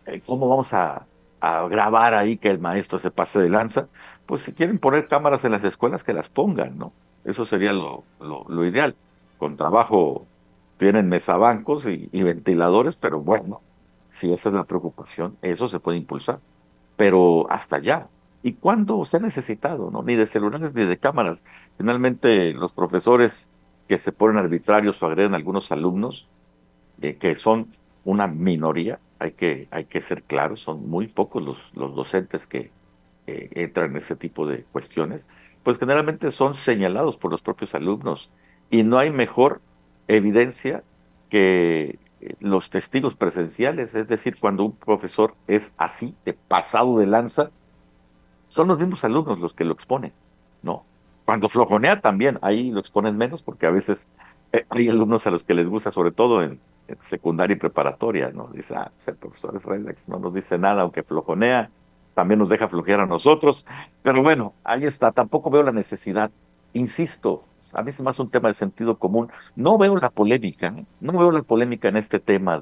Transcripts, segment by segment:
¿cómo vamos a grabar ahí que el maestro se pase de lanza? Pues si quieren poner cámaras en las escuelas, que las pongan, ¿no? Eso sería lo ideal. Con trabajo tienen mesabancos y ventiladores, pero bueno, si esa es la preocupación, eso se puede impulsar, pero hasta allá. ¿Y cuándo se ha necesitado, no? Ni de celulares ni de cámaras. Finalmente, los profesores que se ponen arbitrarios o agreden a algunos alumnos, que son una minoría, hay que ser claros, son muy pocos los docentes que entran en ese tipo de cuestiones, pues generalmente son señalados por los propios alumnos y no hay mejor evidencia que los testigos presenciales, es decir, cuando un profesor es así, de pasado de lanza, son los mismos alumnos los que lo exponen, ¿no? Cuando flojonea también, ahí lo exponen menos porque a veces hay alumnos a los que les gusta, sobre todo en secundaria y preparatoria, ¿no? Dice, pues el profesor es relax, no nos dice nada, aunque flojonea, también nos deja flojear a nosotros. Pero bueno, ahí está, tampoco veo la necesidad. Insisto, a mí es más un tema de sentido común. No veo la polémica, ¿eh? No veo la polémica en este tema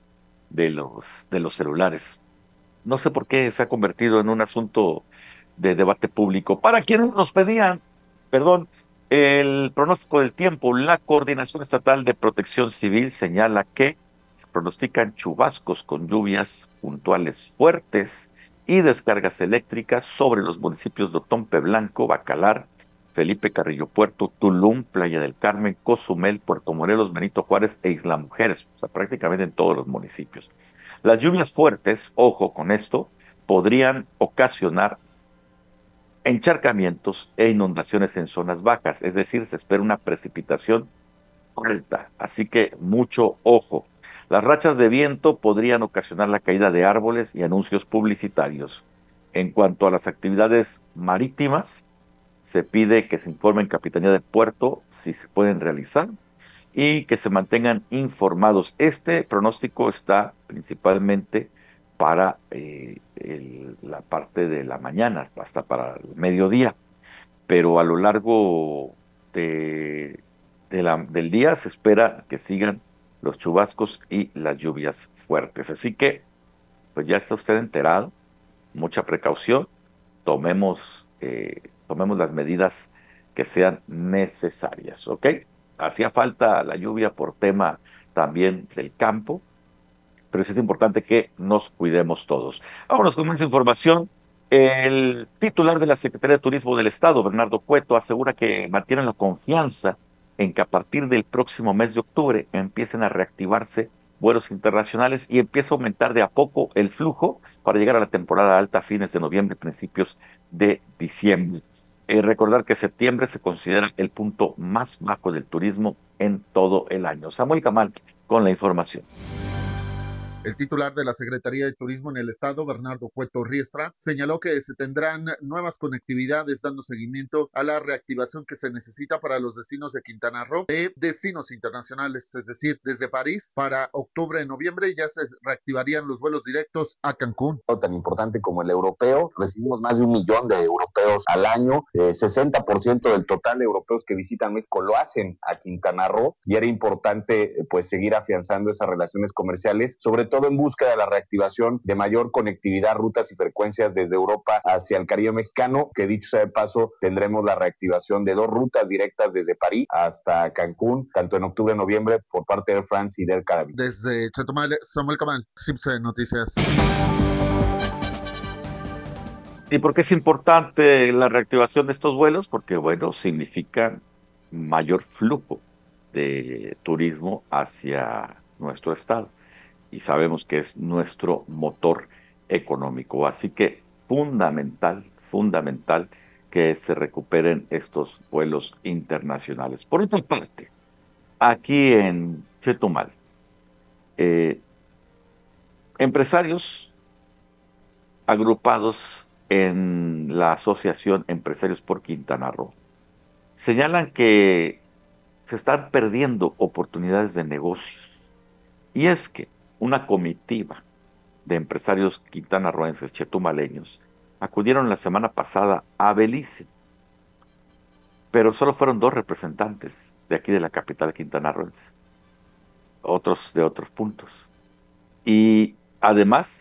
de los celulares. No sé por qué se ha convertido en un asunto de debate público. Para quienes nos pedían, perdón, el pronóstico del tiempo, la Coordinación Estatal de Protección Civil señala que se pronostican chubascos con lluvias puntuales fuertes y descargas eléctricas sobre los municipios de Otompe Blanco, Bacalar, Felipe Carrillo Puerto, Tulum, Playa del Carmen, Cozumel, Puerto Morelos, Benito Juárez e Isla Mujeres, o sea, prácticamente en todos los municipios. Las lluvias fuertes, ojo con esto, podrían ocasionar encharcamientos e inundaciones en zonas bajas, es decir, se espera una precipitación alta, así que mucho ojo. Las rachas de viento podrían ocasionar la caída de árboles y anuncios publicitarios. En cuanto a las actividades marítimas, se pide que se informe en Capitanía de Puerto si se pueden realizar y que se mantengan informados. Este pronóstico está principalmente para la parte de la mañana, hasta para el mediodía, pero a lo largo de, del día se espera que sigan los chubascos y las lluvias fuertes. Así que, pues ya está usted enterado, mucha precaución, tomemos las medidas que sean necesarias, ¿ok? Hacía falta la lluvia por tema también del campo, pero sí es importante que nos cuidemos todos. Vámonos con más información. El titular de la Secretaría de Turismo del Estado, Bernardo Cueto, asegura que mantienen la confianza en que a partir del próximo mes de octubre empiecen a reactivarse vuelos internacionales y empieza a aumentar de a poco el flujo para llegar a la temporada alta a fines de noviembre, principios de diciembre. Recordar que septiembre se considera el punto más bajo del turismo en todo el año. Samuel Camal con la información. El titular de la Secretaría de Turismo en el Estado, Bernardo Cueto Riestra, señaló que se tendrán nuevas conectividades dando seguimiento a la reactivación que se necesita para los destinos de Quintana Roo de destinos internacionales, es decir, desde París para octubre-noviembre ya se reactivarían los vuelos directos a Cancún. Tan importante como el europeo. Recibimos más de 1 millón de europeos al año. 60% del total de europeos que visitan México lo hacen a Quintana Roo y era importante pues seguir afianzando esas relaciones comerciales, sobre todo en busca de la reactivación de mayor conectividad, rutas y frecuencias desde Europa hacia el Caribe mexicano, que dicho sea de paso, tendremos la reactivación de 2 rutas directas desde París hasta Cancún, tanto en octubre y noviembre por parte de Air France y de Air Caribbean. Desde Chetumal, Samuel Camal, CIPSE Noticias. ¿Y por qué es importante la reactivación de estos vuelos? Porque, bueno, significan mayor flujo de turismo hacia nuestro estado y sabemos que es nuestro motor económico. Así que fundamental, fundamental que se recuperen estos vuelos internacionales. Por otra parte, aquí en Chetumal, eh, empresarios agrupados en la Asociación Empresarios por Quintana Roo señalan que se están perdiendo oportunidades de negocios. Y es que una comitiva de empresarios quintanarroenses chetumaleños acudieron la semana pasada a Belice, pero solo fueron dos representantes de aquí de la capital quintanarroense, otros de otros puntos. Y además